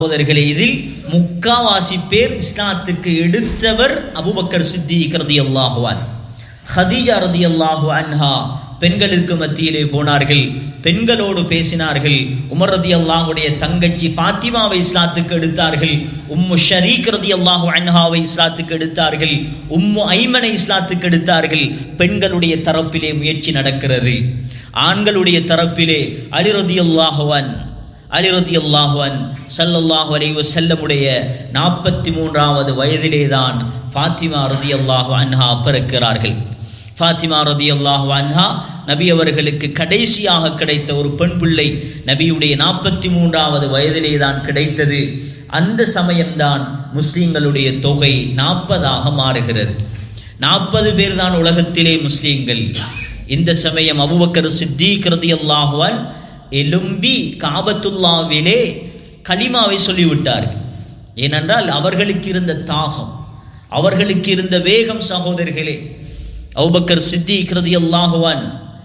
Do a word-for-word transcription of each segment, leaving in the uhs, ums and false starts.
சகோதரர்களே, இதில் முக்காவாசி பேர் இஸ்லாத்துக்கு எடுத்தவர் அபூபக்கர் சித்திக் ரலியல்லாஹு அன்ஹு. ஹதீஜா ரலியல்லாஹு அன்ஹா பெண்களுக்கு மத்தியிலே போனார்கள், பெண்களோடு பேசினார்கள். உமர் ரலியல்லாஹுடைய தங்கச்சி ஃபாத்திமாவை இஸ்லாத்துக்கு எடுத்தார்கள். உம்மு ஷரீக் ரலியல்லாஹு அன்ஹாவை இஸ்லாத்துக்கு எடுத்தார்கள். உம்மு ஐமனை இஸ்லாத்துக்கு எடுத்தார்கள். பெண்களுடைய தரப்பிலே முயற்சி நடக்கிறது. ஆண்களுடைய தரப்பிலே அலி ரலியல்லாஹு அன்ஹு அலி ரலியல்லாஹு அன்ஹு ஸல்லல்லாஹு அலைஹி வஸல்லமுடைய நாற்பத்தி மூன்றாவது வயதிலே தான் ஃபாத்திமா ரலியல்லாஹு அன்ஹா பிறக்கிறார்கள். ஃபாத்திமா ரலியல்லாஹு அன்ஹா நபி அவர்களுக்கு கடைசியாக கிடைத்த ஒரு பெண் பிள்ளை. நபியுடைய நாற்பத்தி மூன்றாவது வயதிலே தான் கிடைத்தது. அந்த சமயம்தான் முஸ்லிம்களுடைய தொகை நாற்பதாக மாறுகிறது. நாற்பது பேர் தான் உலகத்திலே முஸ்லிம்கள். இந்த சமயம் அபூபக்கர் சித்திக் ரலியல்லாஹு அன்ஹு எலும்பி காபத்துல்லாவிலே கலிமாவை சொல்லிவிட்டார்கள். ஏனென்றால் அவர்களுக்கு இருந்த தாகம், அவர்களுக்கு இருந்த வேகம். சகோதரர்களே, அபூபக்கர் சித்திக் ரலியல்லாஹு அன்ஹு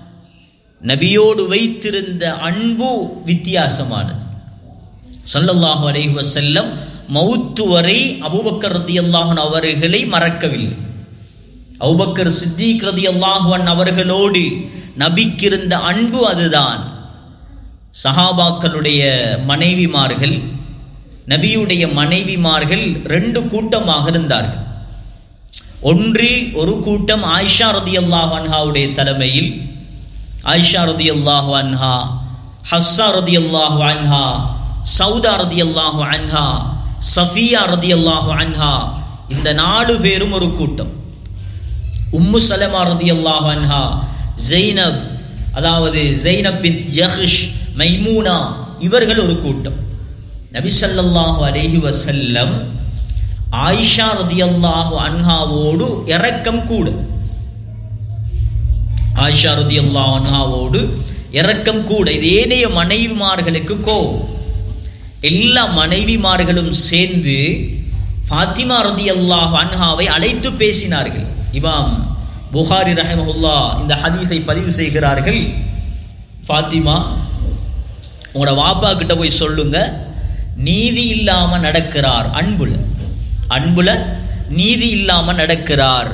நபியோடு வைத்திருந்த அன்பு வித்தியாசமானது. ஸல்லல்லாஹு அலைஹி வஸல்லம் மௌத்து வரை அபூபக்கர் ரலியல்லாஹு அன்ஹு அவர்களை மறக்கவில்லை. அபூபக்கர் சித்திக் ரலியல்லாஹு அன்ஹு அவர்களோடு நபிக்கு இருந்த அன்பு அதுதான். சஹாபாக்களுடைய மனைவிமார்கள், நபியுடைய மனைவிமார்கள் ரெண்டு கூட்டமாக இருந்தார்கள். ஒன்று ஒரு கூட்டம் ஆயிஷா ரலியல்லாஹு அன்ஹாவுடைய தலைமையில், ஆயிஷா ரலியல்லாஹு அன்ஹா, ஹஃப்ஸா ரலியல்லாஹு அன்ஹா, சௌதா ரலியல்லாஹு அன்ஹா, சஃபியா ரலியல்லாஹு அன்ஹா, இந்த நாலு பேரும் ஒரு கூட்டம். உம்மு சலமா ரலியல்லாஹு அன்ஹா, ஜெய்னப், அதாவது ஜெய்னப் பின்த் ஜஹ்ஷ், மைமூனா, இவர்கள் ஒரு கூட்டம். நபி ஸல்லல்லாஹு அலைஹி வஸல்லம் ஆயிஷா ரலியல்லாஹு அன்ஹாவோடு இரக்கம் கூட, ஆயிஷா ரலியல்லாஹு அன்ஹாவோடு இரக்கம் கூட. இது ஏனைய மனைவிமார்களுக்கு கோபம். எல்லா மனைவிமார்களும் சேர்ந்து ஃபாத்திமா ரலியல்லாஹு அன்ஹாவை அழைத்து பேசினார்கள். இமாம் புகாரி ரஹிமஹுல்லாஹ் இந்த ஹதீஸை பதிவு செய்கிறார்கள். ஃபாத்திமா, உங்களோட வாப்பா கிட்ட போய் சொல்லுங்க, நீதி இல்லாம நடக்கிறார், அன்புல அன்புல நீதி இல்லாம நடக்கிறார்.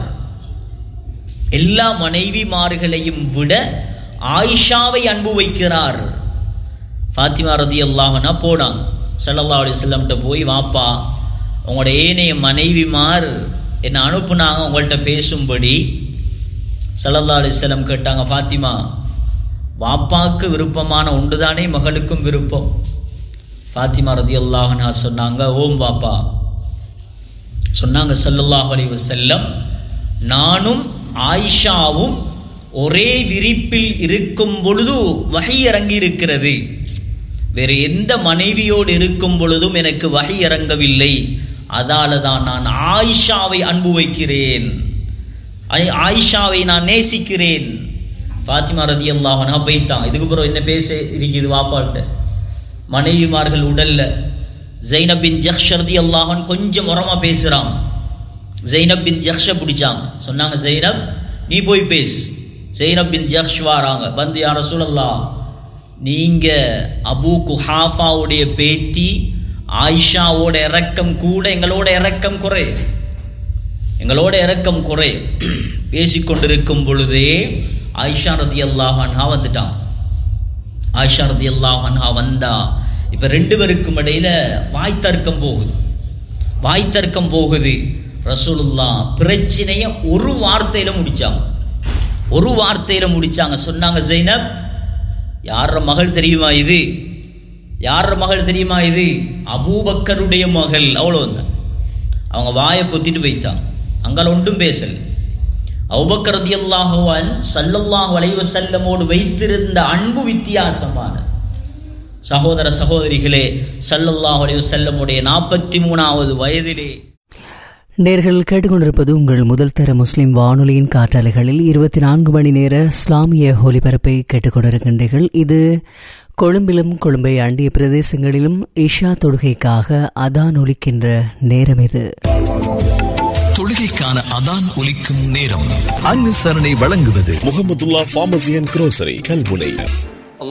எல்லா மனைவிமார்களையும் விட ஆயிஷாவை அன்பு வைக்கிறார். ஃபாத்திமா ரலியல்லாஹு அன்ஹா போனாங்க. ஸல்லல்லாஹு அலைஹி வஸல்லம் கிட்ட போய், வாப்பா, உங்களோட ஏனைய மனைவிமார் என்னை அனுப்புனாங்க உங்கள்கிட்ட பேசும்படி. ஸல்லல்லாஹு அலைஹி வஸல்லம் கேட்டாங்க, ஃபாத்திமா, வாப்பாக்கு விருப்பமான ஒன்றுதானே மகளுக்கும் விருப்பம்? ஃபாத்திமா ரலியல்லாஹு அன்ஹா சொன்னாங்க, ஓம் வாப்பா. சொன்னாங்க ஸல்லல்லாஹு அலைஹி வஸல்லம், நானும் ஆயிஷாவும் ஒரே விரிப்பில் இருக்கும் பொழுது வஹி இறங்கி இருக்கிறது. வேறு எந்த மனைவியோடு இருக்கும் பொழுதும் எனக்கு வஹி இறங்கவில்லை. அதால தான் நான் ஆயிஷாவை அன்பு வைக்கிறேன், ஆயிஷாவை நான் நேசிக்கிறேன். ஃபாத்திமா ரலியல்லாஹு அன்ஹா போய்த்தான். இதுக்கு பிறகு என்ன பேச இருக்குது வாப்பாட்ட? மனைவிமார்கள் உடல்ல ஜைனப் பின் ஜஹ்ஷ் ரலியல்லாஹு அன்ஹு கொஞ்சம் உரமா பேசுறான். ஜைனப் பின் ஜஹ்ஷை பிடிச்சாங்க. சொன்னாங்க, ஜைனப் நீ போய் பேசு. ஜைனப் பின் ஜஹ்ஷ் வாராங்க. வந்து, யா ரசூலல்லாஹ், நீங்க அபூ குஹாஃபாவுடைய பேத்தி ஆயிஷாவோட இரக்கம் கூட, எங்களோட இரக்கம் குறை, எங்களோட இரக்கம் குறை. பேசிக்கொண்டிருக்கும் பொழுதே ஆயிஷா ரலியல்லாஹு அன்ஹா வந்துட்டான். ஆயிஷா ரலியல்லாஹு அன்ஹா வந்தா இப்ப ரெண்டு பேருக்கும் இடையில வாய் தர்க்கம் போகுது, வாய் தர்க்கம் போகுது. ரசூலுல்லாஹ் பிரச்சனைய ஒரு வார்த்தையில முடிச்சாங்க, ஒரு வார்த்தையில முடிச்சாங்க. சொன்னாங்க, ஜைனப், யார மகள் தெரியுமா இது? யார மகள் தெரியுமா இது? அபூபக்கருடைய மகள். அவ்வளவுதான். அவங்க வாயை பொத்திட்டு போய்த்தாங்க. அங்கால ஒன்றும் பேசல. அபூபக்கர் ரலியல்லாஹு அன்ஹு ஸல்லல்லாஹு அலைஹி வஸல்லமோடு வைத்திருந்த அன்பு வித்தியாசமான. சகோதர சகோதரிகளே, ஸல்லல்லாஹு அலைஹி வஸல்லமுடைய நாற்பத்தி மூணாவது வயதிலே நேர்கள் கேட்டுக்கொண்டிருப்பது உங்கள் முதல் தர முஸ்லிம் வானொலியின் காற்றாலைகளில் இருபத்தி நான்கு மணி நேர இஸ்லாமிய ஒலிபரப்பை கேட்டுக்கொண்டிருக்கின்றீர்கள். இது கொழும்பிலும் கொழும்பை அண்டிய பிரதேசங்களிலும் இஷா தொழுகைக்காக அதான் ஒலிக்கின்ற நேரம். இது தொழுகைக்கான அதான் ஒலிக்கும் நேரம். அனுசரணை வழங்குவது முஹம்மதுல்லாஹ் ஃபார்மசி அண்ட் குரோசரி, கல்முனை.